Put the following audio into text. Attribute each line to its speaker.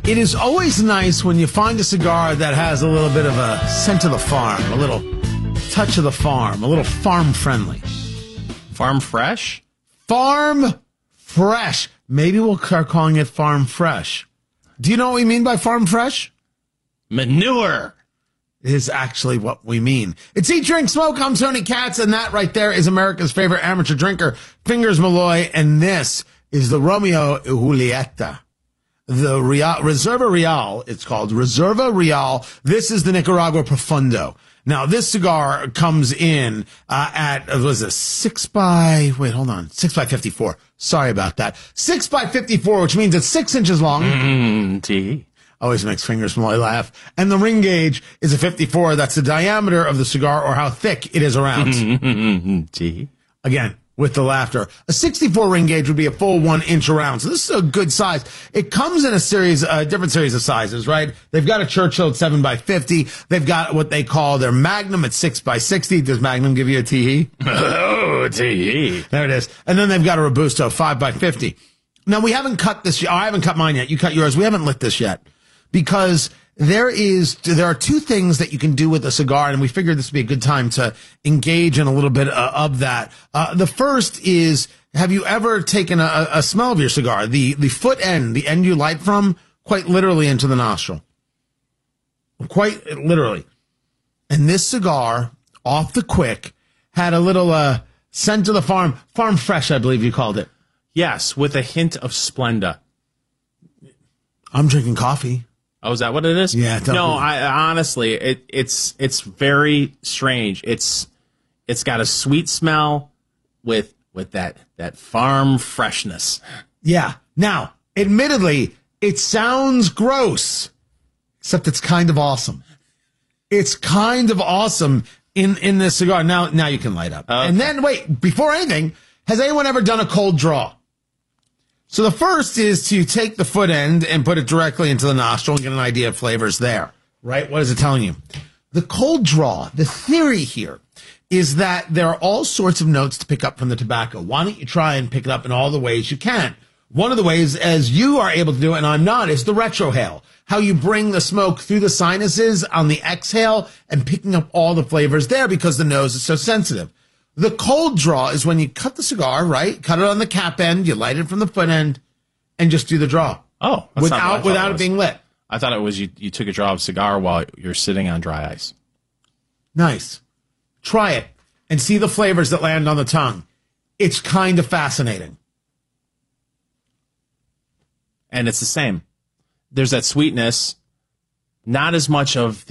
Speaker 1: It is always nice when you find a cigar that has a little bit of a scent of the farm, a little touch of the farm, a little farm friendly.
Speaker 2: Farm fresh?
Speaker 1: Farm fresh. Maybe we'll start calling it farm fresh. Do you know what we mean by farm fresh?
Speaker 2: Manure.
Speaker 1: Is actually what we mean. It's Eat, Drink, Smoke. I'm Tony Katz, and that right there is America's favorite amateur drinker, Fingers Malloy, and this is the Romeo y Julieta. The Reserva Real, it's called Reserva Real. This is the Nicaragua Profundo. Now, this cigar comes in at, was it 6 by 54. Sorry about that. 6 by 54, which means it's 6 inches long. Always makes Fingers Malloy laugh. And the ring gauge is a 54. That's the diameter of the cigar, or how thick it is around. Again, with the laughter. A 64 ring gauge would be a full 1 inch around. So this is a good size. It comes in a series, different series of sizes, right? They've got a Churchill at 7 by 50. They've got what they call their Magnum at 6 by 60. Does Magnum give you a tee?
Speaker 2: Oh, tee.
Speaker 1: There it is. And then they've got a Robusto 5 by 50. Now, we haven't cut this. I haven't cut mine yet. You cut yours. We haven't lit this yet because there are two things that you can do with a cigar, and we figured this would be a good time to engage in a little bit of that. The first is, have you ever taken a smell of your cigar, the foot end, the end you light from, quite literally into the nostril? Quite literally. And this cigar, off the quick, had a little scent of the farm fresh, I believe you called it.
Speaker 2: Yes, with a hint of Splenda.
Speaker 1: I'm drinking coffee.
Speaker 2: Oh, is that what it is?
Speaker 1: Yeah.
Speaker 2: No, I honestly, it's very strange. It's got a sweet smell with that farm freshness.
Speaker 1: Yeah. Now, admittedly, it sounds gross, except it's kind of awesome. It's kind of awesome in this cigar. Now you can light up. Okay. And then wait, before anything, has anyone ever done a cold draw? So the first is to take the foot end and put it directly into the nostril and get an idea of flavors there, right? What is it telling you? The cold draw, the theory here is that there are all sorts of notes to pick up from the tobacco. Why don't you try and pick it up in all the ways you can? One of the ways, as you are able to do it and I'm not, is the retrohale. How you bring the smoke through the sinuses on the exhale and picking up all the flavors there because the nose is so sensitive. The cold draw is when you cut the cigar, right? Cut it on the cap end, you light it from the foot end, and just do the draw.
Speaker 2: Oh,
Speaker 1: without it being lit.
Speaker 2: I thought it was you took a draw of cigar while you're sitting on dry ice.
Speaker 1: Nice. Try it and see the flavors that land on the tongue. It's kind of fascinating.
Speaker 2: And it's the same. There's that sweetness, not as much of